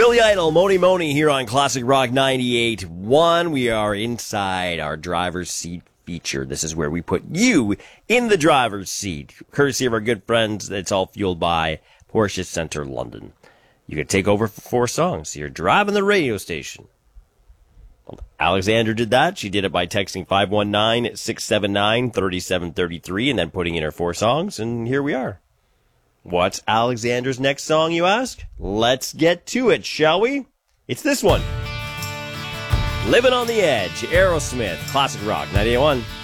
Billy Idol, Moni Moni here on Classic Rock 98.1. We are inside our driver's seat feature. This is where we put you in the driver's seat, courtesy of our good friends. It's all fueled by Porsche Centre London. You can take over for 4 songs. You're driving the radio station. Well, Alexandra did that. She did it by texting 519-679-3733 and then putting in her 4 songs, and here we are. What's Alexandra's next song, you ask? Let's get to it, shall we? It's this one. Living on the Edge, Aerosmith, Classic Rock 98.1.